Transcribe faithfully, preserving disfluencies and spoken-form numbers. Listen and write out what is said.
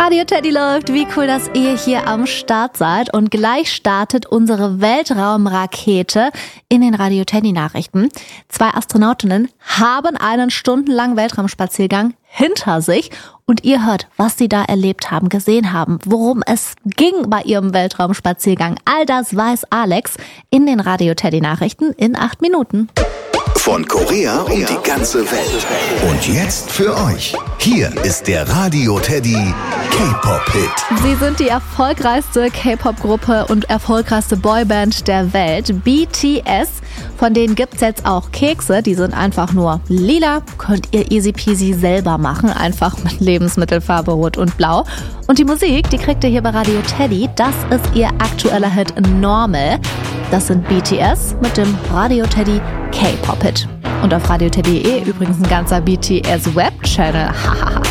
Radio Teddy läuft. Wie cool, dass ihr hier am Start seid. Und gleich startet unsere Weltraumrakete in den Radio Teddy Nachrichten. Zwei Astronautinnen haben einen stundenlangen Weltraumspaziergang hinter sich. Und ihr hört, was sie da erlebt haben, gesehen haben, worum es ging bei ihrem Weltraumspaziergang. All das weiß Alex in den Radio Teddy Nachrichten in acht Minuten. Von Korea um die ganze Welt. Und jetzt für euch. Hier ist der Radio Teddy K-Pop-Hit. Sie sind die erfolgreichste K-Pop-Gruppe und erfolgreichste Boyband der Welt, B T S. Von denen gibt's jetzt auch Kekse, die sind einfach nur lila. Könnt ihr easy peasy selber machen, einfach mit Lebensmittelfarbe Rot und Blau. Und die Musik, die kriegt ihr hier bei Radio Teddy. Das ist ihr aktueller Hit Normal. Das sind B T S mit dem Radio Teddy K-Pop-Hit. Und auf radio teddy punkt de übrigens ein ganzer B T S-Web-Channel. Hahaha.